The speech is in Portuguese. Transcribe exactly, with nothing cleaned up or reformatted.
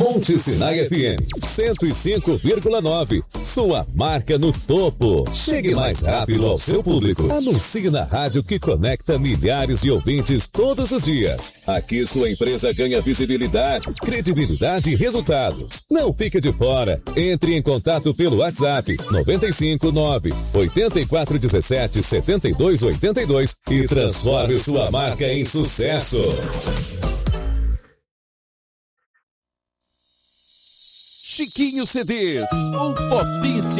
Monte Sinai F M cento e cinco vírgula nove. Sua marca no topo. Chegue mais rápido ao seu público. Anuncie na rádio que conecta milhares de ouvintes todos os dias. Aqui sua empresa ganha visibilidade, credibilidade e resultados. Não fique de fora. Entre em contato pelo WhatsApp nove cinco nove, oito quatro um sete, sete dois oito dois e transforme sua marca em sucesso. Chiquinho C Ds, ou potência